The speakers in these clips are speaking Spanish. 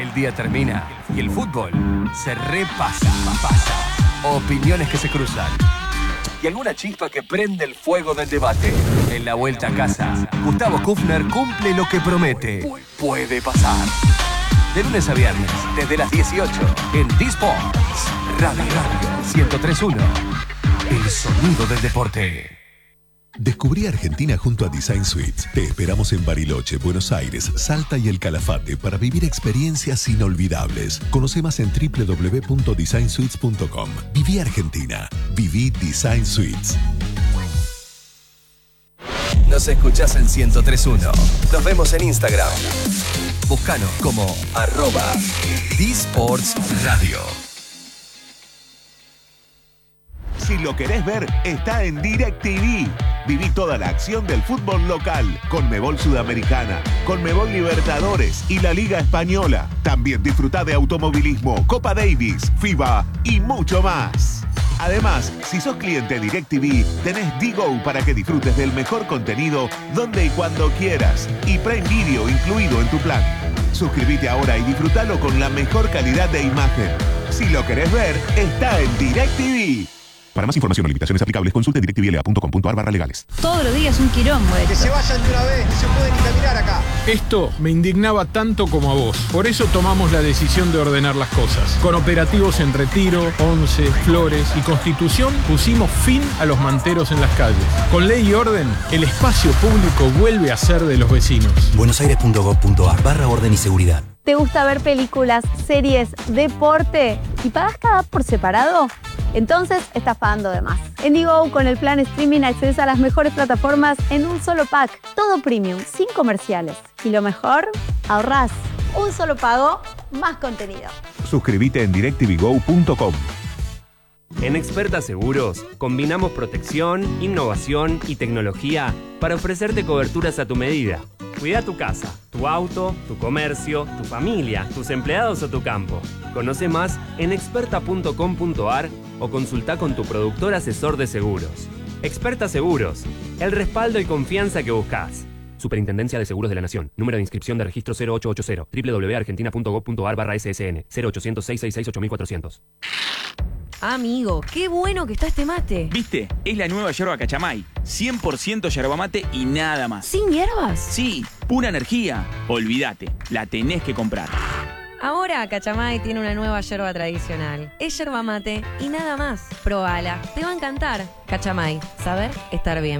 El día termina y el fútbol se repasa. Opiniones que se cruzan y alguna chispa que prende el fuego del debate. En la vuelta a casa, Gustavo Kufner cumple lo que promete. Puede pasar. De lunes a viernes, desde las 18, en D-Sports Radio 103.1. El sonido del deporte. Descubrí Argentina junto a Design Suites. Te esperamos en Bariloche, Buenos Aires, Salta y El Calafate para vivir experiencias inolvidables. Conoce más en www.designsuites.com. Viví Argentina. Viví Design Suites. Nos escuchás en 103.1. Nos vemos en Instagram. Búscanos como @DSportsRadio. Si lo querés ver, está en DirecTV. Viví toda la acción del fútbol local, Conmebol Sudamericana, Conmebol Libertadores y la Liga Española. También disfrutá de automovilismo, Copa Davis, FIBA y mucho más. Además, si sos cliente DirecTV, tenés D-Go para que disfrutes del mejor contenido donde y cuando quieras y Prime Video incluido en tu plan. Suscríbete ahora y disfrutalo con la mejor calidad de imagen. Si lo querés ver, está en DirecTV. Para más información o limitaciones aplicables, consulte directvla.com.ar/legales. Todos los días un quilombo. Que se vayan de una vez, no se puede ni caminar acá. Esto me indignaba tanto como a vos. Por eso tomamos la decisión de ordenar las cosas. Con operativos en Retiro, Once, Flores y Constitución pusimos fin a los manteros en las calles. Con ley y orden, el espacio público vuelve a ser de los vecinos. buenosaires.gov.ar/orden y seguridad. ¿Te gusta ver películas, series, deporte y pagas cada app por separado? Entonces estás pagando de más. En D-Go, con el plan streaming, accedes a las mejores plataformas en un solo pack. Todo premium, sin comerciales. Y lo mejor, ahorrás. Un solo pago, más contenido. Suscríbete en directvgo.com. En Experta Seguros, combinamos protección, innovación y tecnología para ofrecerte coberturas a tu medida. Cuida tu casa, tu auto, tu comercio, tu familia, tus empleados o tu campo. Conoce más en experta.com.ar o consulta con tu productor asesor de seguros. Experta Seguros, el respaldo y confianza que buscas. Superintendencia de Seguros de la Nación. Número de inscripción de registro 0880. www.argentina.gov.ar/ssn 0800 666 8400. Amigo, qué bueno que está este mate. ¿Viste? Es la nueva yerba Cachamay. 100% yerba mate y nada más. ¿Sin hierbas? Sí, pura energía. Olvídate, la tenés que comprar. Ahora Cachamay tiene una nueva yerba tradicional. Es yerba mate y nada más. Probala, te va a encantar. Cachamay, saber estar bien.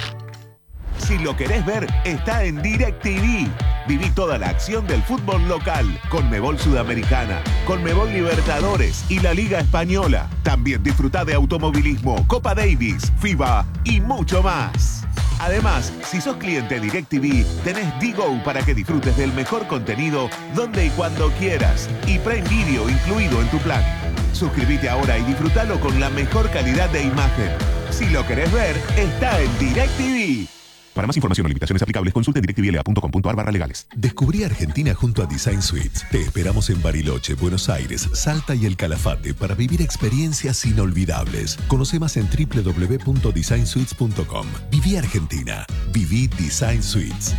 Si lo querés ver, está en DirecTV. Viví toda la acción del fútbol local, Conmebol Sudamericana, Conmebol Libertadores y la Liga Española. También disfrutá de automovilismo, Copa Davis, FIBA y mucho más. Además, si sos cliente DirecTV, tenés D-Go para que disfrutes del mejor contenido donde y cuando quieras y Prime Video incluido en tu plan. Suscríbete ahora y disfrutalo con la mejor calidad de imagen. Si lo querés ver, está en DirecTV. Para más información o limitaciones aplicables, consulte directvla.com.ar/legales. Descubrí Argentina junto a Design Suites. Te esperamos en Bariloche, Buenos Aires, Salta y El Calafate para vivir experiencias inolvidables. Conoce más en www.designsuites.com. Viví Argentina. Viví Design Suites.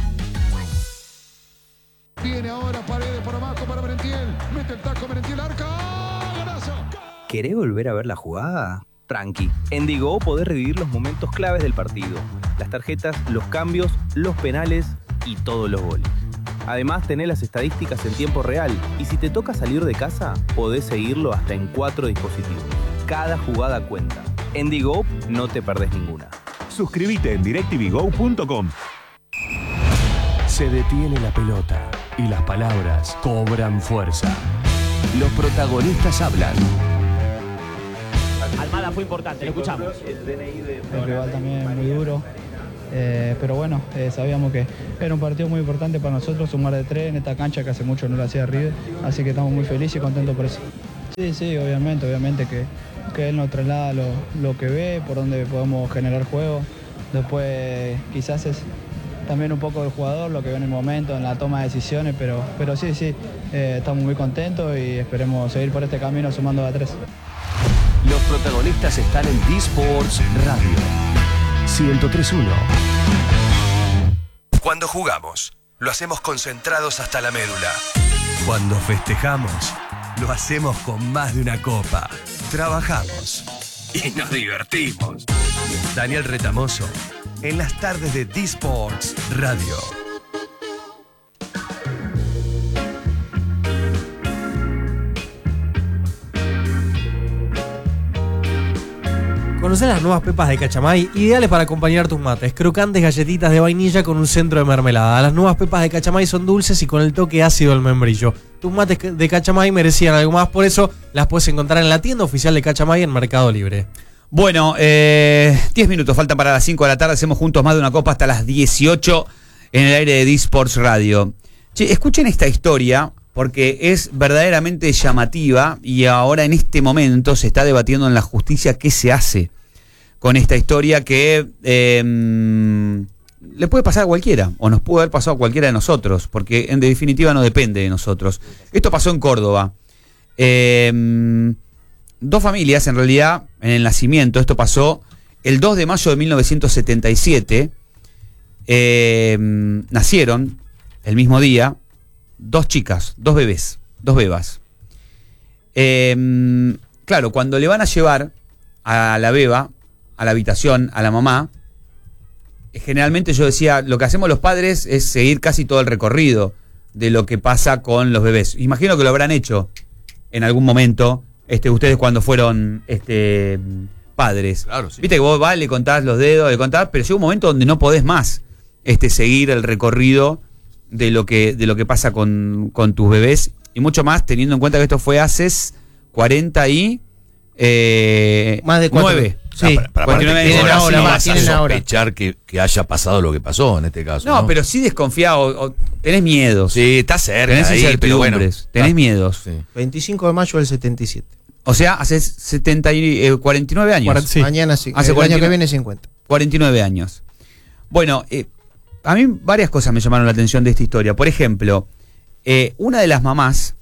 Viene ahora Paredes por abajo para Merentiel. Mete el taco Merentiel, arca. ¡Golazo! ¿Querés volver a ver la jugada? Tranqui, en D-Go podés revivir los momentos claves del partido. Las tarjetas, los cambios, los penales y todos los goles. Además, tenés las estadísticas en tiempo real y si te toca salir de casa, podés seguirlo hasta en 4 dispositivos. Cada jugada cuenta. En D-Go no te perdés ninguna. Suscríbete en directvgo.com. Se detiene la pelota y las palabras cobran fuerza. Los protagonistas hablan. Almada fue importante, lo escuchamos. El rival también muy duro, pero bueno, sabíamos que era un partido muy importante para nosotros, sumar de 3 en esta cancha que hace mucho no lo hacía River, así que estamos muy felices y contentos por eso. Sí, obviamente que él nos traslada lo que ve, por donde podemos generar juego, después quizás es también un poco del jugador, lo que ve en el momento, en la toma de decisiones, pero sí, estamos muy contentos y esperemos seguir por este camino sumando de 3. Los protagonistas están en D-Sports Radio 103.1. Cuando jugamos, lo hacemos concentrados hasta la médula. Cuando festejamos, lo hacemos con más de una copa. Trabajamos y nos divertimos. Daniel Retamoso, en las tardes de D-Sports Radio. ¿Conocés las nuevas pepas de Cachamay? Ideales para acompañar tus mates. Crocantes galletitas de vainilla con un centro de mermelada. Las nuevas pepas de Cachamay son dulces y con el toque ácido del membrillo. Tus mates de Cachamay merecían algo más, por eso las puedes encontrar en la tienda oficial de Cachamay en Mercado Libre. Bueno, 10 minutos faltan para las 5 de la tarde. Hacemos juntos más de una copa hasta las 18 en el aire de D-Sports Radio. Che, escuchen esta historia porque es verdaderamente llamativa y ahora en este momento se está debatiendo en la justicia qué se hace con esta historia que le puede pasar a cualquiera, o nos puede haber pasado a cualquiera de nosotros, porque en definitiva no depende de nosotros. Esto pasó en Córdoba. Dos familias, en realidad, en el nacimiento, esto pasó el 2 de mayo de 1977, nacieron el mismo día dos chicas, dos bebés, dos bebas. Claro, cuando le van a llevar a la beba a la habitación, a la mamá, generalmente yo decía, lo que hacemos los padres es seguir casi todo el recorrido de lo que pasa con los bebés. Imagino que lo habrán hecho en algún momento, ustedes cuando fueron padres. Claro, sí. Viste que vos le contás los dedos, le contás, pero llega un momento donde no podés más seguir el recorrido de lo que pasa con tus bebés, y mucho más teniendo en cuenta que esto fue hace 40 y más de 9. Sí, para tienen ahora sospechar que haya pasado lo que pasó en este caso. No, pero sí desconfiado, o tenés miedos. Sí, está cerca. Tenés ahí, incertidumbres, tenés miedos. Sí. 25 de mayo del 77. O sea, hace 49 años. Sí. Mañana sí. Hace el año que viene 50. 49 años. Bueno, a mí varias cosas me llamaron la atención de esta historia. Por ejemplo, una de las mamás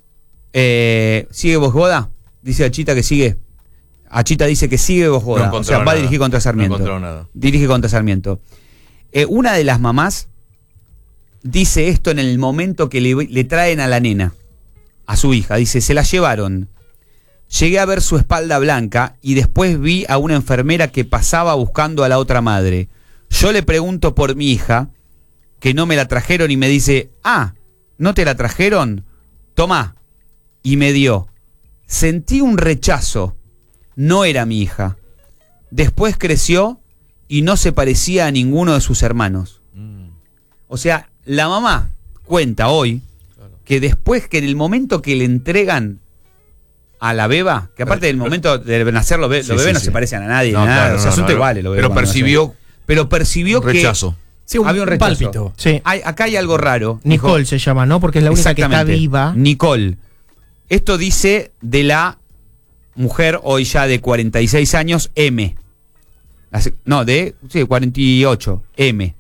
sigue Vosgoda, dice Achita que sigue. Achita dice que sigue Vosgoda, o sea, va a dirigir contra Sarmiento. No encontró nada. Dirige contra Sarmiento. Una de las mamás dice esto en el momento que le traen a la nena, a su hija. Dice, se la llevaron. Llegué a ver su espalda blanca y después vi a una enfermera que pasaba buscando a la otra madre. Yo le pregunto por mi hija, que no me la trajeron, y me dice, ¿no te la trajeron? Tomá. Y me dio. Sentí un rechazo. No era mi hija. Después creció y no se parecía a ninguno de sus hermanos. O sea, la mamá cuenta hoy que después, que en el momento que le entregan a la beba, que aparte del momento de nacer los bebés no se parecen a nadie, no, nada, o sea, son iguales los bebés. Pero percibió un rechazo. Sí, había un rechazo. Pálpito. Sí. Acá hay algo raro. Nicole se llama, ¿no? Porque es la única que está viva. Nicole. Esto dice de la mujer hoy ya de 46 años, M. 48, M.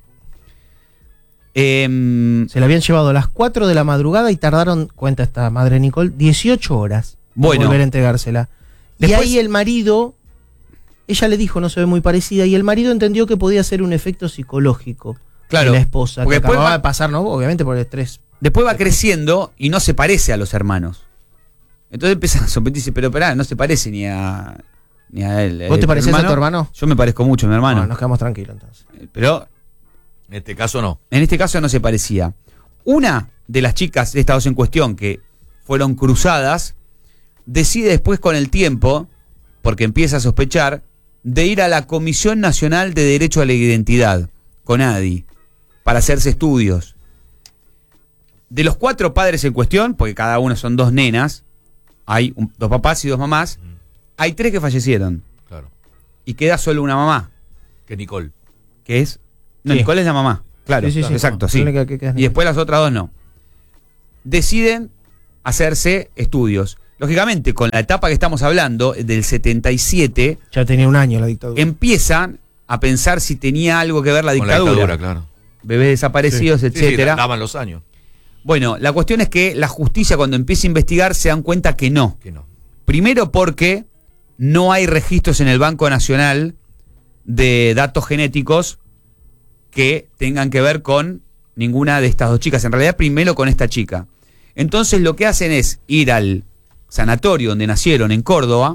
Se la habían llevado a las 4 de la madrugada y tardaron, cuenta esta madre Nicole, 18 horas en volver a entregársela. Después, y ahí el marido, ella le dijo, no se ve muy parecida, y el marido entendió que podía ser un efecto psicológico de la esposa, porque que acababa de pasar, ¿no? Obviamente por el estrés. Después va creciendo y no se parece a los hermanos. Entonces empiezan a sorprenderse, pero no se parece ni a él. ¿Vos te pareces a tu hermano? Yo me parezco mucho a mi hermano. No, nos quedamos tranquilos entonces. Pero en este caso no. En este caso no se parecía. Una de las chicas de esta dos en cuestión que fueron cruzadas decide después, con el tiempo, porque empieza a sospechar, de ir a la Comisión Nacional de Derecho a la Identidad, CONADI, para hacerse estudios. De los 4 padres en cuestión, porque cada uno son 2 nenas, hay 2 papás y 2 mamás, hay 3 que fallecieron. Claro. Y queda solo una mamá. Que Nicole. Que es... No, sí. Nicole es la mamá. Claro, sí, exacto, sí. Y después las otras 2 no. Deciden hacerse estudios. Lógicamente, con la etapa que estamos hablando, del 77... Ya tenía un año la dictadura. Empiezan a pensar si tenía algo que ver la dictadura. Con la dictadura, claro. Bebés desaparecidos, etcétera. Sí, daban los años. Bueno, la cuestión es que la justicia, cuando empieza a investigar, se dan cuenta que no. Primero porque no hay registros en el Banco Nacional de datos genéticos que tengan que ver con ninguna de estas 2 chicas. En realidad, primero con esta chica. Entonces lo que hacen es ir al sanatorio donde nacieron, en Córdoba,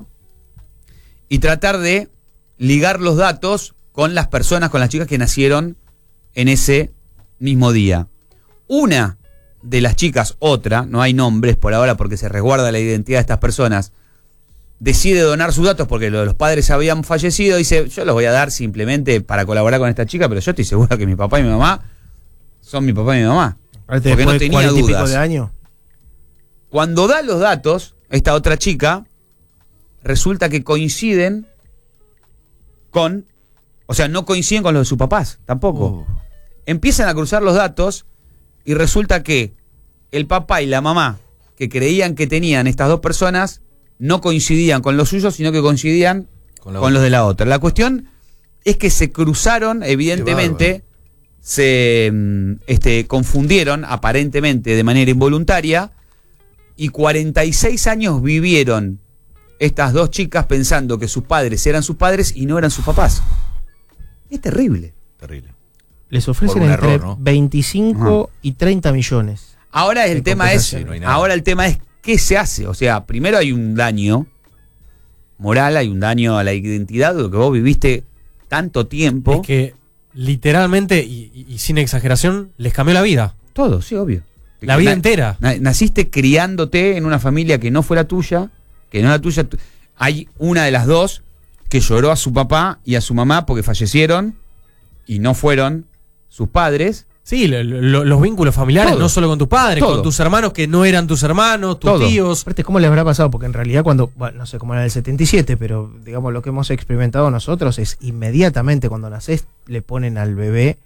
y tratar de ligar los datos con las personas, con las chicas que nacieron en ese mismo día. Una de las chicas, otra, no hay nombres por ahora porque se resguarda la identidad de estas personas, decide donar sus datos porque los padres habían fallecido. Dice, yo los voy a dar simplemente para colaborar con esta chica, pero yo estoy seguro que mi papá y mi mamá son mi papá y mi mamá. Porque no tenía dudas. De año. Cuando da los datos, esta otra chica, resulta que coinciden con, o sea, no coinciden con los de sus papás, tampoco. Empiezan a cruzar los datos y resulta que el papá y la mamá que creían que tenían estas dos personas no coincidían con los suyos, sino que coincidían con los de la otra. La cuestión es que se cruzaron, evidentemente, se confundieron, aparentemente de manera involuntaria, y 46 años vivieron estas dos chicas pensando que sus padres eran sus padres y no eran sus papás. Es terrible. Terrible. Les ofrecen entre 25 y 30 millones. Ahora el tema es, ahora el tema es ¿qué se hace? O sea, primero hay un daño moral, hay un daño a la identidad de lo que vos viviste tanto tiempo. Es que literalmente, y sin exageración, les cambió la vida. Todo, sí, obvio. La vida entera. Naciste criándote en una familia que no fue la tuya, que no era tuya. Hay una de las dos que lloró a su papá y a su mamá porque fallecieron y no fueron sus padres. Sí, los vínculos familiares, todo. No solo con tus padres, todo. Con tus hermanos que no eran tus hermanos, tus todo. Tíos. Aparte, ¿cómo les habrá pasado? Porque en realidad cuando, bueno, no sé cómo era el 77, pero digamos lo que hemos experimentado nosotros es inmediatamente cuando nacés le ponen al bebé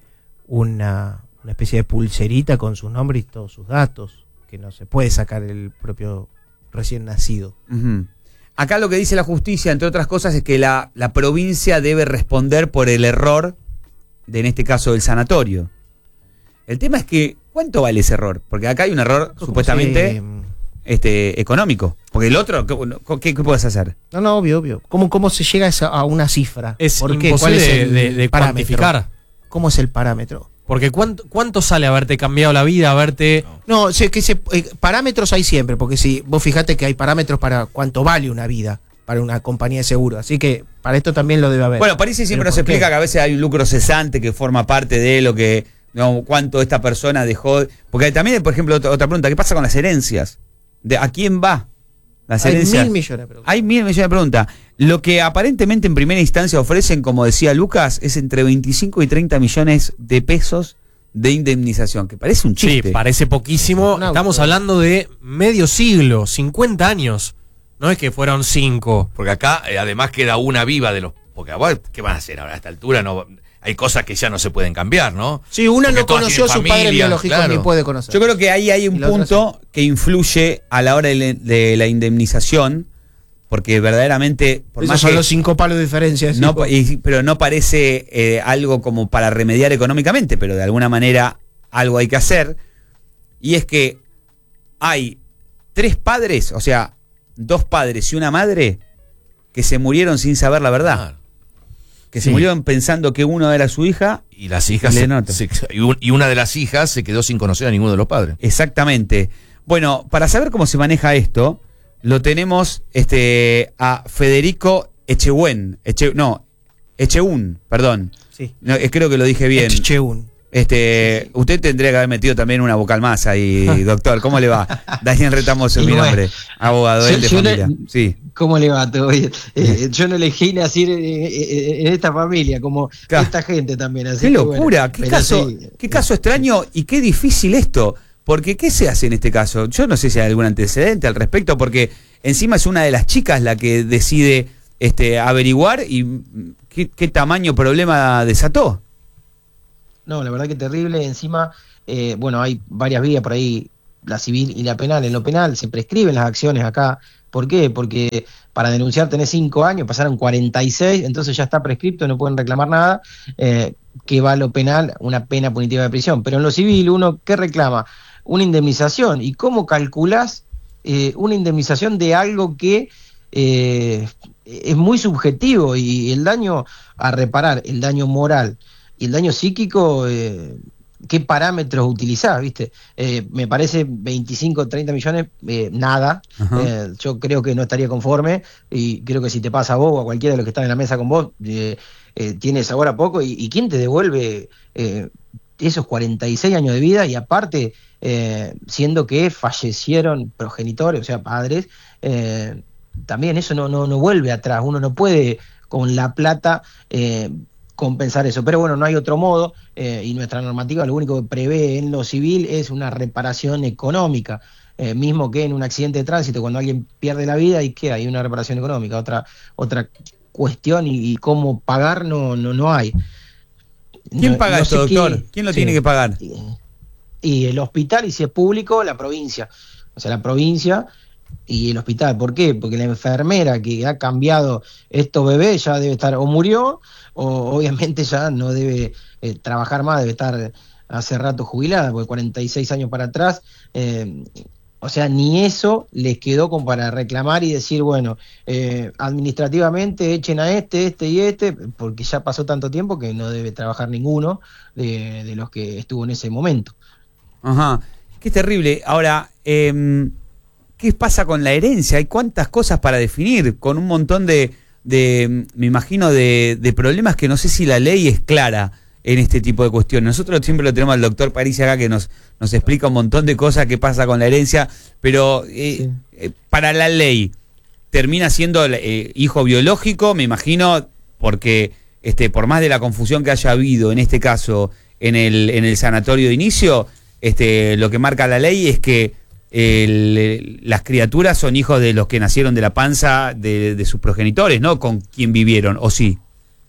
una especie de pulserita con su nombre y todos sus datos, que no se puede sacar el propio recién nacido. Uh-huh. Acá lo que dice la justicia, entre otras cosas, es que la provincia debe responder por el error de, en este caso, del sanatorio. El tema es que, ¿cuánto vale ese error? Porque acá hay un error supuestamente económico. Porque el otro, ¿qué puedes hacer? No, obvio. ¿Cómo se llega a una cifra? Es imposible de cuantificar. ¿Cómo es el parámetro? Porque ¿cuánto sale haberte cambiado la vida, haberte...? No, parámetros hay siempre, porque si vos fijate que hay parámetros para cuánto vale una vida para una compañía de seguro, así que para esto también lo debe haber. Bueno, París siempre nos explica que a veces hay un lucro cesante que forma parte de lo que... No, cuánto esta persona dejó. Porque también, por ejemplo, otra pregunta, ¿qué pasa con las herencias? ¿A quién va las herencias? Hay 1.000 millones de preguntas. Hay 1.000 millones de preguntas. Lo que aparentemente en primera instancia ofrecen, como decía Lucas, es entre 25 y 30 millones de pesos de indemnización, que parece un chiste. Sí, parece poquísimo. Estamos hablando de medio siglo, 50 años. No es que fueron 5. Porque acá, además, queda una viva de los... Porque ahora, ¿qué van a hacer ahora? A esta altura no... Hay cosas que ya no se pueden cambiar, ¿no? Sí, una no conoció a su padre biológico, claro. Ni puede conocer. Yo creo que ahí hay un punto que influye a la hora de la indemnización, porque verdaderamente... Por esos más son los 5 palos de diferencia. No, pero no parece algo como para remediar económicamente, pero de alguna manera algo hay que hacer. Y es que hay 3 padres, o sea, 2 padres y una madre, que se murieron sin saber la verdad. Claro. Que se murieron pensando que uno era su hija. Y las hijas y una de las hijas se quedó sin conocer a ninguno de los padres. Exactamente. Bueno, para saber cómo se maneja esto, lo tenemos a Federico Echeún, perdón. Sí. No, creo que lo dije bien. Echeún. Usted tendría que haber metido también una vocal más ahí, doctor. ¿Cómo le va? Daniel Retamoso, mi nombre. Abogado de familia. Sí. ¿Cómo le va? ¿Todo bien? Yo no elegí nacer en esta familia, como esta gente también. Así qué locura, bueno, qué caso extraño y qué difícil esto. Porque, ¿qué se hace en este caso? Yo no sé si hay algún antecedente al respecto, porque encima es una de las chicas la que decide averiguar y qué tamaño problema desató. No, la verdad que terrible. Encima, bueno, hay varias vías por ahí, la civil y la penal. En lo penal se prescriben las acciones acá. ¿Por qué? Porque para denunciar tenés 5 años, pasaron 46, entonces ya está prescripto, no pueden reclamar nada, que va a lo penal, una pena punitiva de prisión. Pero en lo civil, uno, ¿qué reclama? Una indemnización. ¿Y cómo calculás una indemnización de algo que es muy subjetivo? Y el daño a reparar, el daño moral y el daño psíquico qué parámetros utilizás, ¿viste? Me parece 25, 30 millones, nada. Yo creo que no estaría conforme, y creo que si te pasa a vos o a cualquiera de los que están en la mesa con vos, tiene sabor a poco. ¿Y quién te devuelve esos 46 años de vida? Y aparte, siendo que fallecieron progenitores, o sea, padres, también eso no vuelve atrás. Uno no puede con la plata compensar eso, pero bueno, no hay otro modo, y nuestra normativa lo único que prevé en lo civil es una reparación económica, mismo que en un accidente de tránsito, cuando alguien pierde la vida, ¿y qué? Hay una reparación económica, otra cuestión, y cómo pagar no hay. ¿Quién paga esto, doctor? ¿Quién lo tiene que pagar? Y el hospital, y si es público, la provincia. O sea, la provincia y el hospital. ¿Por qué? Porque la enfermera que ha cambiado estos bebés ya debe estar, o murió, o obviamente ya no debe trabajar más, debe estar hace rato jubilada, porque 46 años para atrás, o sea, ni eso les quedó como para reclamar y decir, bueno, administrativamente echen a este y este, porque ya pasó tanto tiempo que no debe trabajar ninguno de los que estuvo en ese momento. Ajá, qué terrible. Ahora, ¿qué pasa con la herencia? Hay cuántas cosas para definir, con un montón de me imagino, de problemas que no sé si la ley es clara en este tipo de cuestiones. Nosotros siempre lo tenemos al doctor Parisi acá, que nos explica un montón de cosas que pasa con la herencia, pero para la ley, ¿termina siendo hijo biológico? Me imagino, porque por más de la confusión que haya habido en este caso en el sanatorio de inicio, lo que marca la ley es que las criaturas son hijos de los que nacieron de la panza de sus progenitores, ¿no? Con quien vivieron, ¿o sí?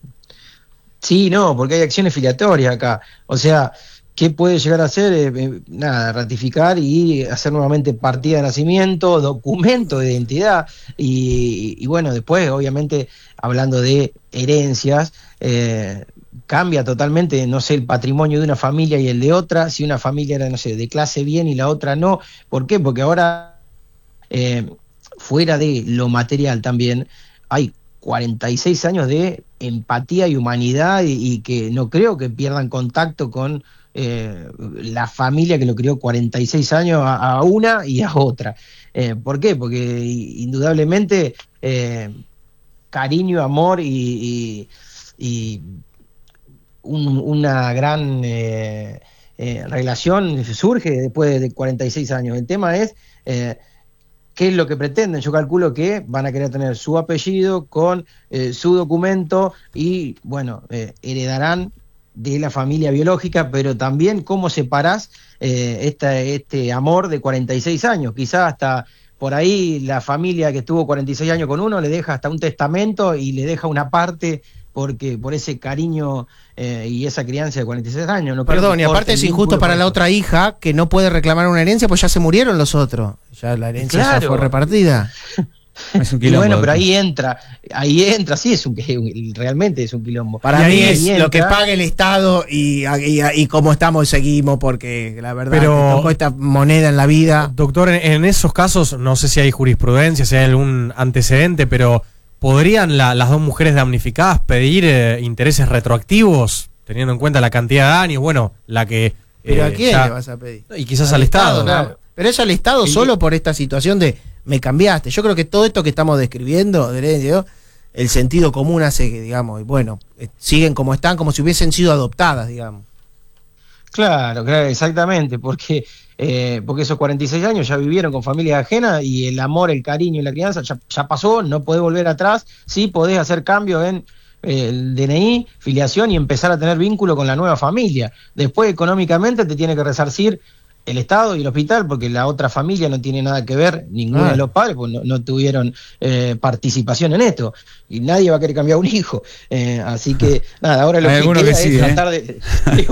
Sí, no, porque hay acciones filiatorias acá. O sea, ¿qué puede llegar a hacer? Nada, ratificar y hacer nuevamente partida de nacimiento, documento de identidad, y bueno, después, obviamente, hablando de herencias, cambia totalmente, no sé, el patrimonio de una familia y el de otra, si una familia era, no sé, de clase bien y la otra no. ¿Por qué? Porque ahora, fuera de lo material también, hay 46 años de empatía y humanidad, y que no creo que pierdan contacto con la familia que lo crió 46 años a una y a otra. ¿Por qué? Porque indudablemente cariño, amor y una gran relación surge después de 46 años. El tema es qué es lo que pretenden. Yo calculo que van a querer tener su apellido con su documento, y bueno, heredarán de la familia biológica, pero también cómo separás este amor de 46 años. Quizás hasta por ahí la familia que estuvo 46 años con uno le deja hasta un testamento y le deja una parte, porque por ese cariño y esa crianza de 46 años. No. Perdón, y aparte es injusto para la otra hija, que no puede reclamar una herencia, pues ya se murieron los otros. Ya la herencia ya fue repartida. Es un quilombo. Y bueno, pero ahí entra, sí, realmente es un quilombo. Para mí es lo que paga el Estado y cómo estamos seguimos, porque la verdad que tocó esta moneda en la vida. Doctor, en esos casos, no sé si hay jurisprudencia, si hay algún antecedente, pero ¿podrían las dos mujeres damnificadas pedir intereses retroactivos, teniendo en cuenta la cantidad de años? Bueno, la que... ¿Pero a quién le vas a pedir? Y quizás al Estado, ¿no? Claro. Pero es al Estado solo por esta situación de me cambiaste. Yo creo que todo esto que estamos describiendo, el sentido común hace que, digamos, bueno, siguen como están, como si hubiesen sido adoptadas, digamos. Claro, exactamente, porque esos 46 años ya vivieron con familias ajenas, y el amor, el cariño y la crianza ya pasó, no podés volver atrás. Sí podés hacer cambio en el DNI, filiación, y empezar a tener vínculo con la nueva familia. Después, económicamente, te tiene que resarcir el Estado y el hospital, porque la otra familia no tiene nada que ver, ninguno de los padres, pues no tuvieron participación en esto, y nadie va a querer cambiar un hijo. Así que, nada, ahora lo que queda es tratar de...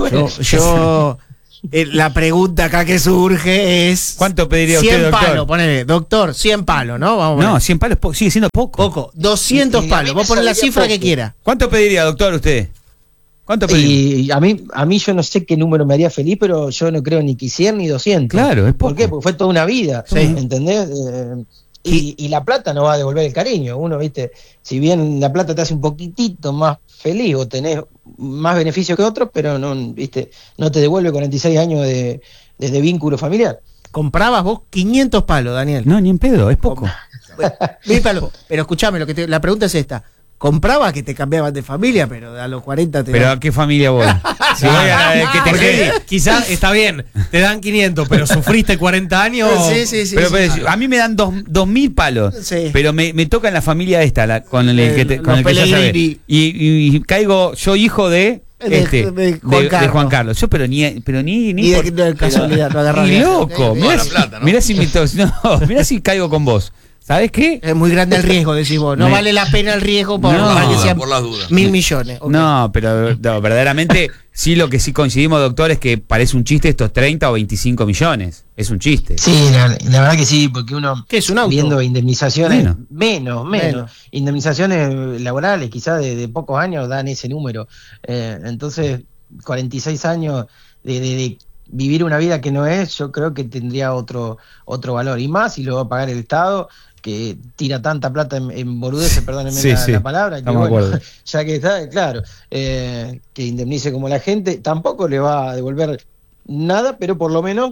Yo la pregunta acá que surge es... ¿Cuánto pediría usted, 100 doctor? palos, ponele, doctor, 100 palos, ¿no? Vamos a ver. 100 palos sigue siendo poco. 200 palos, vos ponés la cifra que quiera. ¿Cuánto pediría, doctor, usted? ¿Cuánto pediría? Y a mí yo no sé qué número me haría feliz, pero yo no creo ni que 100 ni 200. Claro, es poco. ¿Por qué? Porque fue toda una vida, ¿entendés? Y la plata no va a devolver el cariño. Uno, viste, si bien la plata te hace un poquitito más feliz o tenés más beneficio que otros, pero no, viste, no te devuelve 46 años de vínculo familiar. ¿Comprabas vos 500 palos, Daniel? No, ni en pedo, es poco. 1000 palos. Pero escuchame, la pregunta es esta. Compraba que te cambiaban de familia, pero a los 40 te... ¿Pero a qué familia voy? Si voy a la que te quede. Quizás está bien, te dan 500, pero sufriste 40 años. Sí. Pero a mí me dan 2000 palos. Sí. Pero me toca en la familia esta, con el que ya sabés. Y caigo yo hijo de Juan Carlos. Yo, pero ni de casualidad lo agarrás. Ni loco. Mirá si caigo con vos. ¿Sabes qué? Es muy grande el riesgo, decís vos. No vale la pena el riesgo por las dudas. 1000 millones. Okay. No, pero verdaderamente sí, lo que sí coincidimos, doctor, es que parece un chiste estos 30 o 25 millones. Es un chiste. Sí, la verdad que sí, porque uno ¿qué es un auto? Viendo indemnizaciones, menos. Indemnizaciones laborales, quizás de pocos años dan ese número. Entonces, 46 años de vivir una vida que no es, yo creo que tendría otro valor. Y más si lo va a pagar el Estado, que tira tanta plata en boludeces, perdónenme la palabra, que bueno, ya que está, claro, que indemnice como la gente, tampoco le va a devolver nada, pero por lo menos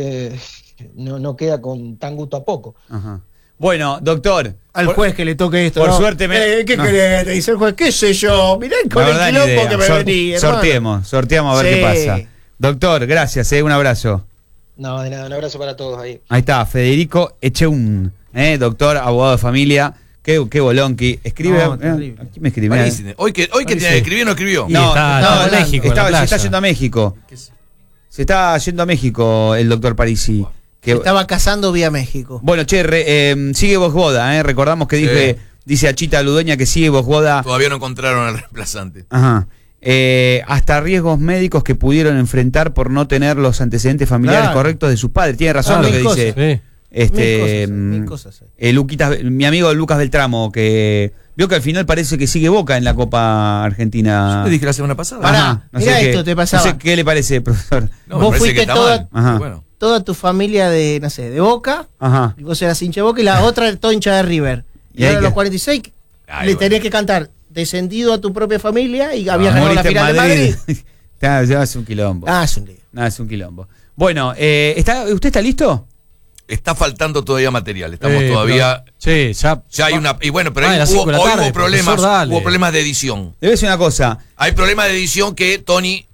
no queda con tan gusto a poco. Ajá. Bueno, doctor. Al juez que le toque esto. Por suerte ¿qué querés? Te dice el juez, qué sé yo, mirá con el quilombo que me vení, sorteamos a ver qué pasa. Doctor, gracias, un abrazo. No, de nada, un abrazo para todos ahí. Ahí está, Federico Echeun, doctor, abogado de familia. Qué bolón que escribe. Aquí me escribe. Hoy que tiene que escribir, no escribió. No, está en México. Se está yendo a México. Se está yendo a México el doctor Parisi. Se estaba casando vía México. Bueno, sigue Vosboda, recordamos que dice Achita Ludueña que sigue Vosboda. Todavía no encontraron al reemplazante. Ajá. Hasta riesgos médicos que pudieron enfrentar por no tener los antecedentes familiares correctos de sus padres. Tiene razón lo que dice. Mil cosas. Mi amigo Lucas Beltramo, que vio que al final parece que sigue Boca en la Copa Argentina. Yo te dije la semana pasada. Pará, mirá esto, te pasaba. No sé qué le parece, profesor. Vos fuiste toda tu familia de Boca, y vos eras hincha de Boca, y la otra toda hincha de River. Y ahora a los 46 le tenías que cantar descendido a tu propia familia y habías ganado la final de Madrid. Es un quilombo. Es un quilombo. Bueno, ¿usted está listo? Está faltando todavía material. Estamos todavía. Ya hay una. Y bueno, pero hubo problemas de edición. Debe ser una cosa. Hay problemas de edición que Tommy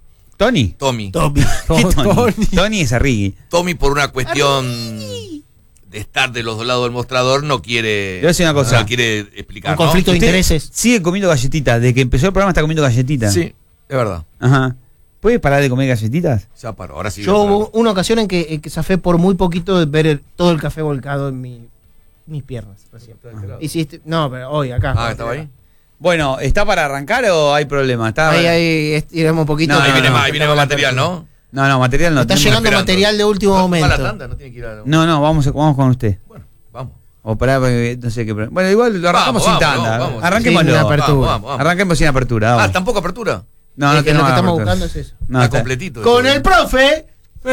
es Arrigui. Tommy, por una cuestión de estar de los dos lados del mostrador, no quiere. Debe ser una cosa. No quiere explicar. Un conflicto de intereses. Sigue comiendo galletitas. Desde que empezó el programa está comiendo galletitas. Sí, es verdad. Ajá. ¿Puedes parar de comer galletitas? Ya paró, ahora sí. Yo hubo una ocasión en que zafé por muy poquito de ver todo el café volcado en mis piernas. Hiciste, no, pero hoy acá. ¿Estaba ahí? Bueno, ¿está para arrancar o hay problema? Ahí iremos un poquito. No, ahí viene más material, ¿no? No, material no. Está llegando material de último momento. ¿Va la tanda? No tiene que ir a... No, vamos con usted. Bueno, vamos. O para, no sé qué. Bueno, igual lo arrancamos sin tanda. Arranquémoslo. Arranquemos sin apertura. Vamos. ¿Tampoco apertura? No, lo que estamos buscando es eso. No, está completito. Con el profe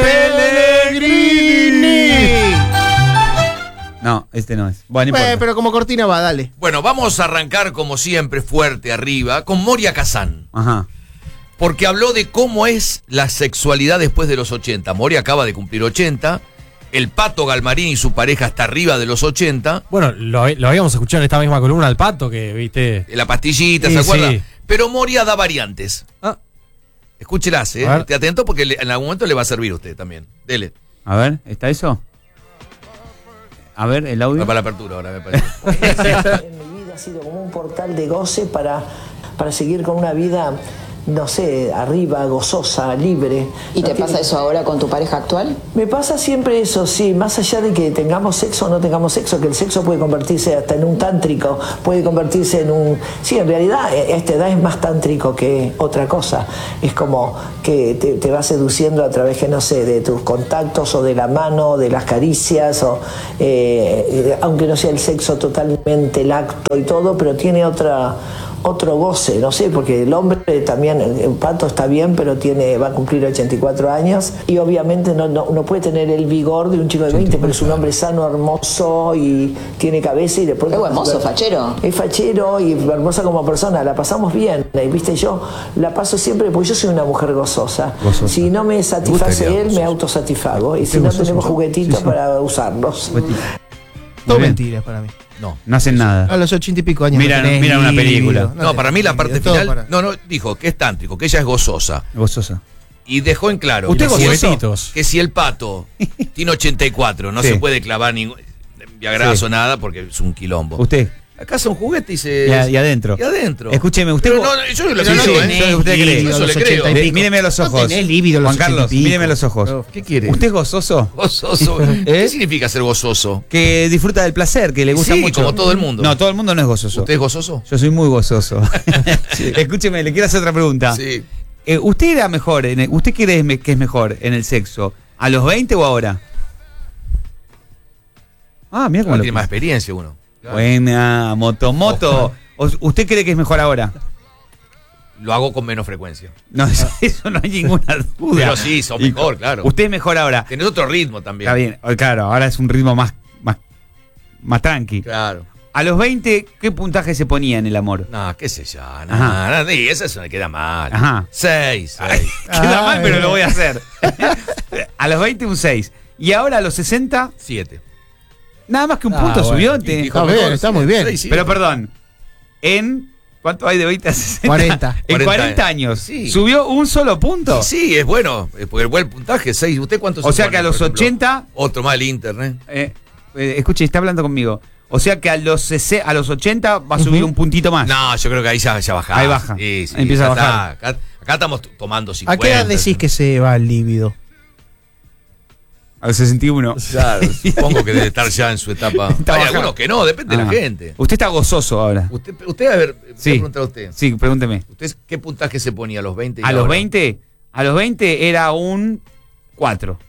Pellegrini. No, este no es. Bueno, pero como cortina va, dale. Bueno, vamos a arrancar como siempre fuerte arriba con Moria Kazan. Ajá. Porque habló de cómo es la sexualidad después de los 80. Moria acaba de cumplir 80. El Pato Galmarini y su pareja está arriba de los 80. Bueno, lo habíamos escuchado en esta misma columna al Pato, que viste. La pastillita, ¿se acuerda? Sí. Pero Moria da variantes. Escúchelas, esté atento porque en algún momento le va a servir a usted también. Dele. A ver, ¿está eso? A ver, el audio. Para la apertura ahora, me parece. En mi vida ha sido como un portal de goce para seguir con una vida, no sé, arriba, gozosa, libre. ¿Y te pasa eso ahora con tu pareja actual? Me pasa siempre eso, sí, más allá de que tengamos sexo o no tengamos sexo, que el sexo puede convertirse hasta en un tántrico, puede convertirse en un... Sí, en realidad a esta edad es más tántrico que otra cosa. Es como que te va seduciendo a través, que no sé, de tus contactos o de la mano, de las caricias, o aunque no sea el sexo totalmente el acto y todo, pero tiene otra otro goce, no sé, porque el hombre también, el Pato está bien, pero va a cumplir 84 años y obviamente no puede tener el vigor de un chico de 20, pero es un hombre sano, hermoso y tiene cabeza y después... Es hermoso, fachero. Es fachero y hermosa como persona, la pasamos bien, ¿viste? Yo la paso siempre porque yo soy una mujer gozosa. Si no me satisface él, me autosatisfago y si no tenemos juguetitos para usarlos. Todo mentiras para mí. No hacen nada. A los 80 y pico años. Mira una película. No, para mí la parte final. para- No, dijo que es tántrico, que ella es gozosa. Gozosa. Y dejó en claro ¿Usted que, gozoso? que si el pato tiene 84, no Sí. se puede clavar ningún viagrazo o nada porque es un quilombo. ¿Usted? Acá son juguetes y se. Y adentro. Y adentro. Escúcheme, usted. Pero no, yo lo creo, ¿Usted cree? Eso le creo. Míreme a los ojos. No tenés líbido a los Juan Carlos, 80 y pico. míreme a los ojos. ¿Qué quiere? ¿Usted es gozoso? Gozoso. ¿Qué significa ser gozoso? Que disfruta del placer, que le gusta Sí, mucho. como todo el mundo. No, todo el mundo no es gozoso. ¿Usted es gozoso? Yo soy muy gozoso. Escúcheme, le quiero hacer otra pregunta. Sí. ¿Usted era mejor? ¿Usted cree que es mejor en el sexo? ¿A los 20 o ahora? Ah, mira cómo Tiene más experiencia uno. Buena, moto. ¿Usted cree que es mejor ahora? Lo hago con menos frecuencia. No, eso no hay ninguna duda. Pero sí, son mejor, claro. Usted es mejor ahora. Tenés otro ritmo también. Está bien, claro, ahora es un ritmo más tranqui. Claro. A los 20, ¿qué puntaje se ponía en el amor? No, qué sé yo. No, Ajá. no, y eso me queda mal. Ajá. 6. Queda mal, pero lo voy a hacer. A los 20 un 6. Y ahora a los 60, 7. nada más que un punto subió. Está bien, está muy bien. Pero perdón, ¿cuánto hay de 20 a 60? 40. En 40 años. Sí. ¿Subió un solo punto? Sí, es bueno. Porque el buen puntaje, 6. ¿Usted cuánto se O sea pone, que a los por ejemplo? 80... Otro más el internet. escuche, está hablando conmigo. O sea que a los 80 va a subir un puntito más. No, yo creo que ahí ya baja. Ahí baja. Sí, Empieza a ya bajar. está. Acá estamos tomando 50. ¿A qué edad decís que se va el líbido? A los 61. Claro, supongo que debe estar ya en su etapa. Hay algunos que no, depende de la gente. Usted está gozoso ahora. Usted a ver, Sí. voy a preguntar a usted. Sí, pregúnteme. ¿Usted qué puntaje se ponía a los 20? ¿A los 20? A los 20 era un 4.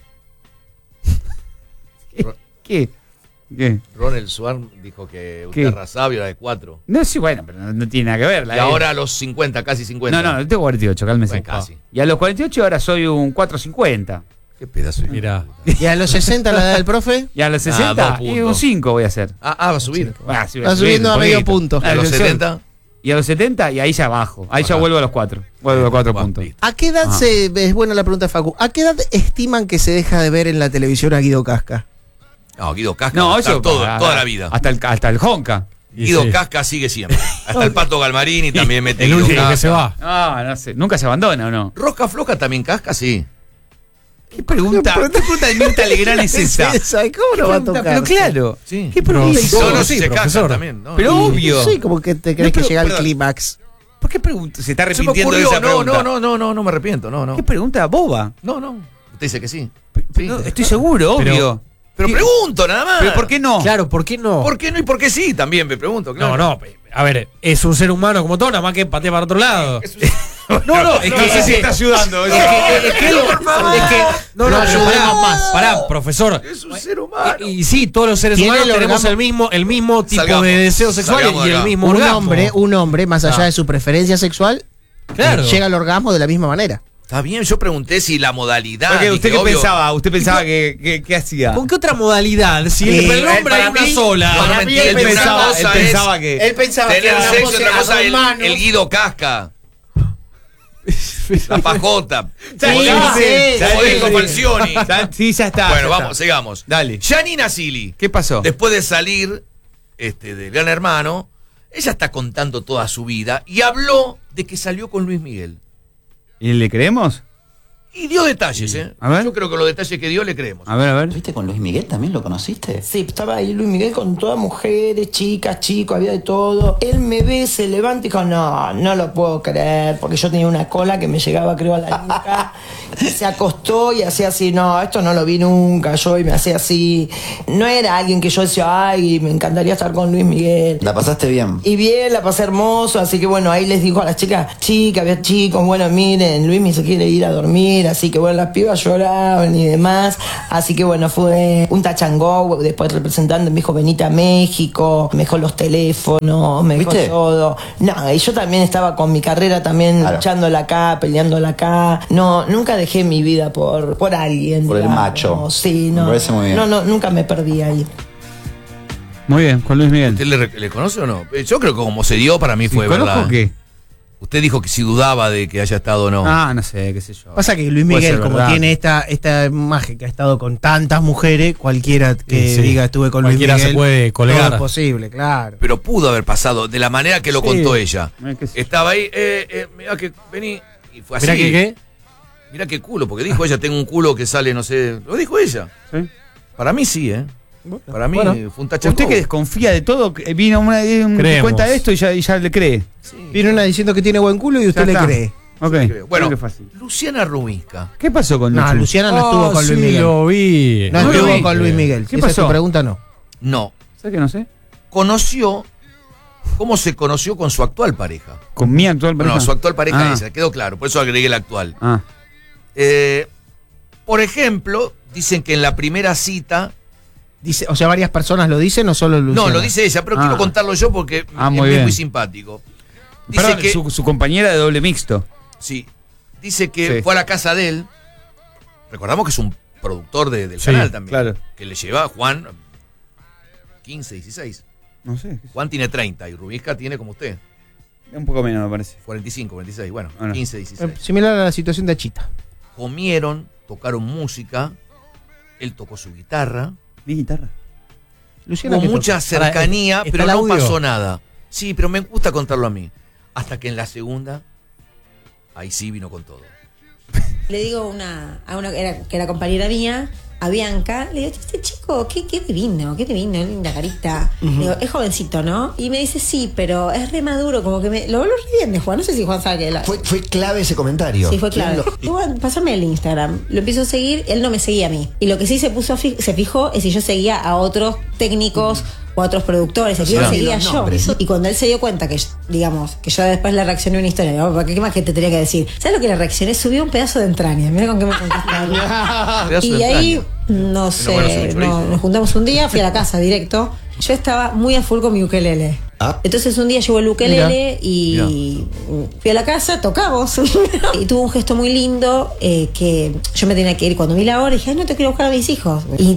¿Qué? Ronald Swan dijo que usted ¿Qué? era sabio, era de 4. No, sí, bueno, pero no tiene nada que ver. Y ahora a los 50, casi 50. No, yo tengo 48, cálmese. Bueno, casi. Y a los 48 ahora soy un 4.50. Qué pedazo de... Mirá. ¿Y a los 60 la edad del profe? Y a los 60 2 y un puntos. 5 voy a hacer. Va a subir. Sí, Va subiendo a un medio poquito. punto. ¿A los Atención. 70? Y a los 70 y ahí ya bajo. Ahí ya vuelvo a los 4. Vuelvo a los 4 puntos. ¿A qué edad es buena la pregunta de Facu? ¿A qué edad estiman que se deja de ver en la televisión a Guido Casca? No, Guido Casca No, va a eso estar toda la vida. Hasta el Honka. Guido sí. Casca sigue siempre. Hasta el Pato Galmarini también mete El Guido último Casca. que se va. No sé. Nunca se abandona, ¿o no? Rosca Floja también Casca, sí. ¿Qué pregunta de Mirta Legrand es esa? ¿Cómo no va a tocar? Pero claro. Sí. ¿Qué pregunta es No, esa? no, sí, se Casca profesor. también. No, Pero no. obvio. Sí, como que te crees No, pero, que llega al perdón. clímax. ¿Por qué pregunta? Se está Se me repitiendo ocurrió, esa pregunta. no me arrepiento, no. ¿Qué pregunta boba? No. Usted dice que sí. No, estoy seguro, obvio. Pero pregunto nada más. ¿Pero por qué no? Claro, ¿por qué no? ¿Por qué no y por qué sí? También me pregunto, claro. No, a ver, es un ser humano como todo, nada más que patea para otro lado. No, es que No sé si está ayudando. Es que no, ayudemos más. Pará, profesor. Es un ser humano. Y sí, todos los seres Tiene humanos el tenemos orgasmo. el mismo tipo Salgamos. de deseo sexual Salgamos y de el acá. mismo Un orgasmo. hombre, más allá de su preferencia sexual, Claro. llega al orgasmo de la misma manera. Está bien, yo pregunté si la modalidad. Porque ¿usted dije, qué obvio. pensaba? ¿Usted pensaba que hacía? ¿Con qué otra modalidad? Si el hombre para hay una mí- sola. Para mí, él pensaba que Él pensaba tener que sexo ambos otra a cosa dos el manos. Guido Casca. La pajota. Sí, Como dijo sí. Falcioni. Sí, ya está. Bueno, ya vamos, está. sigamos. Dale. Janina Sili, ¿Qué pasó? después de salir del Gran Hermano, ella está contando toda su vida y habló de que salió con Luis Miguel. ¿Y le creemos? Y dio detalles, ¿eh? A ver. Yo creo que los detalles que dio le creemos. A ver. ¿Viste con Luis Miguel? ¿También lo conociste? Sí, estaba ahí Luis Miguel con todas mujeres, chicas, chicos, había de todo. Él me ve, se levanta y dijo, no lo puedo creer, porque yo tenía una cola que me llegaba, creo, a la nuca. se acostó y hacía así, no, esto no lo vi nunca, yo, y me hacía así. No era alguien que yo decía, ay, me encantaría estar con Luis Miguel. ¿La pasaste bien? Y bien, la pasé hermoso, así que bueno, ahí les dijo a las chicas, había chicos, bueno, miren, Luis me se quiere ir a dormir, así que bueno, las pibas lloraban y demás, así que bueno, fue un touch and go, después representando, me dijo, venite a México, me dejó los teléfonos, me dejó todo. No, y yo también estaba con mi carrera también luchándola acá, peleándola acá. No, nunca dejé mi vida por alguien. Por el macho. Sí, no. Me parece muy bien. No, nunca me perdí ahí. Muy bien, con Luis Miguel. ¿Usted le conoce o no? Yo creo que como se dio, para mí fue verdad. ¿Conozco qué? Usted dijo que si dudaba de que haya estado o no. Ah, no sé, qué sé yo. Pasa que Luis Miguel, como tiene esta imagen que ha estado con tantas mujeres, cualquiera que diga estuve con Luis Miguel. Cualquiera se puede colgar. Todo es posible, claro. Pero pudo haber pasado de la manera que lo contó ella. Estaba ahí, mirá que vení. Y fue así. Mirá que qué. Mirá qué culo, porque dijo ella, tengo un culo que sale, no sé. Lo dijo ella. ¿Sí? Para mí sí, ¿eh? Para mí fue un touch and Usted go. que desconfía de todo, vino una que cuenta esto y ya le cree. Viene una diciendo que tiene buen culo y usted le cree. Ok. Bueno, Qué fácil. Luciana Rubinska. ¿Qué pasó con No, Luchu? Luciana no estuvo con Luis Miguel. Lo vi. No estuvo con Luis Miguel. ¿Qué Si esa pasó? es tu pregunta, no. No. ¿Sabes que no sé? Conoció. ¿Cómo se conoció con su actual pareja? ¿Con mi actual pareja? No, su actual pareja Ah. esa, quedó claro, por eso agregué la actual. Ah. Por ejemplo, dicen que en la primera cita. Dice, o sea, varias personas lo dicen o solo Luciana. No, lo dice ella, pero quiero contarlo yo porque muy es bien. muy simpático. Dice Perdón, que. su compañera de doble mixto. Sí. Dice que fue a la casa de él. Recordamos que es un productor del canal también. Claro. Que le lleva a Juan 15, 16. No sé. Juan tiene 30 y Rubinska tiene como usted. Un poco menos, me parece. 45, 26, bueno, Ah, no. 15, 16. Similar a la situación de Chita. Comieron, tocaron música, él tocó su guitarra. ¿Mi guitarra? Luciana, Hubo ¿qué mucha toca? cercanía, ¿Está pero el no audio? pasó nada. Sí, pero me gusta contarlo a mí. Hasta que en la segunda, ahí sí vino con todo. Le digo a una que era compañera mía, a Bianca, le digo, este chico, qué divino, linda carita. Le digo, es jovencito, ¿no? Y me dice, sí, pero es re maduro, como que lo hablo re bien de Juan. No sé si Juan sabe que Fue clave ese comentario. Sí, fue clave. Bueno, pásame el Instagram. Lo empiezo a seguir, él no me seguía a mí. Y lo que sí se fijó es si yo seguía a otros técnicos o a otros productores. Aquí lo seguía yo. Y cuando él se dio cuenta que, digamos, que yo después le reaccioné a una historia, digo, ¿para qué más que te tenía que decir? ¿Sabes lo que le reaccioné? Subió un pedazo de entraña. Mira con qué me contestaron. Y ahí, no sé, nos juntamos un día, fui a la casa directo. Yo estaba muy a full con mi ukelele. Entonces un día llevo el ukelele y fui a la casa, tocamos. Y tuvo un gesto muy lindo que yo me tenía que ir cuando vi la hora y dije, ay, no te quiero buscar a mis hijos. Y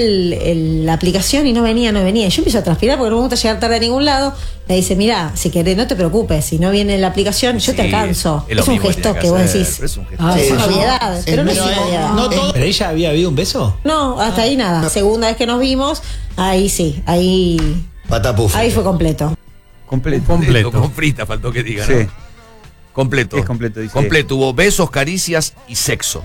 pedí la aplicación y no venía. Y yo empiezo a transpirar porque no me gusta llegar tarde a ningún lado. Me dice, mira, si querés, no te preocupes, si no viene la aplicación, yo te alcanzo. Es un gesto que vos decís. Es una obviedad, pero no es una obviedad. ¿Pero ella había habido un beso? No, hasta ahí nada. Segunda vez que nos vimos, ahí sí, ahí fue completo. Completo. Con frita, faltó que diga, ¿no? Sí. Completo. Es completo, dice. Completo. Hubo besos, caricias y sexo.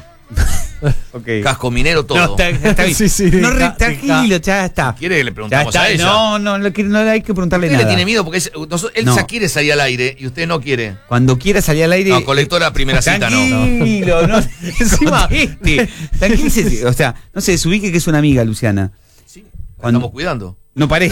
Okay. Casco minero, todo. No, está bien. Tranquilo, ya está. ¿Quiere que le preguntamos Ya está. a ella? No hay que preguntarle Usted nada. le tiene miedo porque él ya quiere salir al aire y usted no quiere. Cuando quiera salir al aire. No, colectora primera cita no. Tranquilo, no. Encima, tranquilícese. O sea, no se desubique que es una amiga, Luciana. Sí. Estamos cuidando. No parece.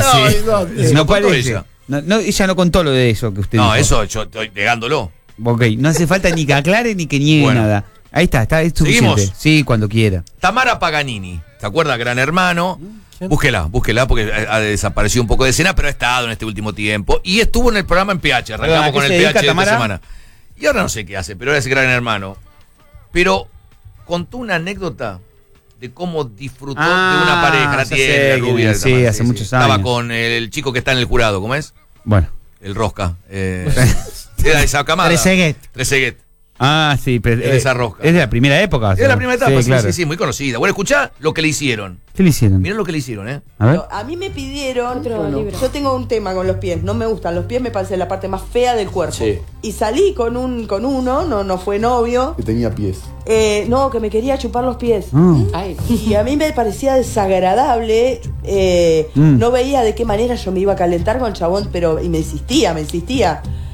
No parece. Ella. No, ella no contó lo de eso que usted dijo. No, eso yo estoy negándolo. Ok, no hace falta ni que aclare ni que niegue nada. Ahí está, es suficiente. ¿Seguimos? Sí, cuando quiera. Tamara Paganini, ¿se acuerda? Gran Hermano. Búsquela porque ha desaparecido un poco de escena, pero ha estado en este último tiempo. Y estuvo en el programa en PH, arrancamos con el PH de esta semana. Y ahora no sé qué hace, pero ahora es Gran Hermano. Pero contó una anécdota de cómo disfrutó de una pareja, la tiene, rubia. Sí, hace muchos años. Estaba con el chico que está en el jurado, ¿cómo es? Bueno. El Rosca. Era de esa camada. Trezeguet. Ah, sí, pero Es de esa rosca. es de la primera época. Es de la primera etapa, sí, claro. sí, muy conocida. Bueno, escuchá lo que le hicieron. ¿Qué le hicieron? Miren lo que le hicieron, ¿eh? A ver. A mí me pidieron, yo tengo un tema con los pies, no me gustan, los pies me parece la parte más fea del cuerpo. Sí. Y salí con uno, no fue novio. Que tenía pies. No, que me quería chupar los pies. Ay. Y a mí me parecía desagradable, no veía de qué manera yo me iba a calentar con el chabón, y me insistía.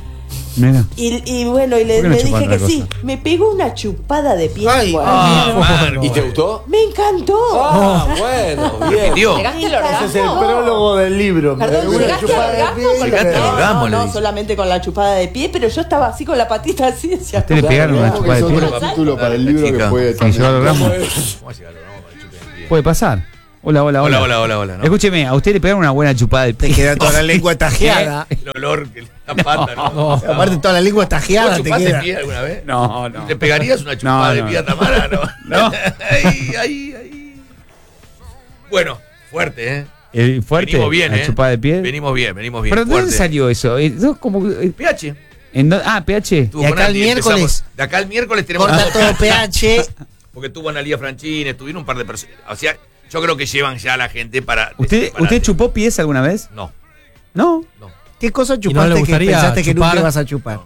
Mira. Y bueno, y le ¿Por qué no dije chupar que otra sí. cosa? Me pegó una chupada de pie. ¿Y te gustó? Me encantó. Bueno, bien. ¿Llegaste al orgasmo? Ese es el prólogo del libro. Perdón, Una ¿llegaste chupada al de orgasmo pie. con los Llegaste al pies? orgasmo, le No, dice. solamente con la chupada de pie, pero yo estaba así con la patita así. Decía, ¿Usted le pegaron una chupada de Es pie? otro capítulo para el libro que puede ¿Y llevar al ramo? Puede pasar. Hola. Hola, ¿no? Escúcheme, a usted le pegaron una buena chupada de pie. Te queda toda la lengua tajeada. El olor que la pata, ¿no? Aparte toda la lengua tajeada ¿Vos te chupaste queda. pie alguna vez? No. ¿Te pegarías una chupada de pie a Tamara? No. Ahí. Bueno, fuerte, Fuerte. Venimos bien, la chupada de pie. Venimos bien. ¿Pero de dónde fuerte. salió eso? Como, PH. PH. Estuvo con Andy, de acá al miércoles tenemos Corta todo PH. Porque tuvo Analía Franchín, estuvieron un par de personas. O sea, yo creo que llevan ya a la gente para. ¿Usted chupó pies alguna vez? No. ¿No? ¿Qué cosa no chupaste le que gustaría pensaste que chupar? nunca ibas a chupar?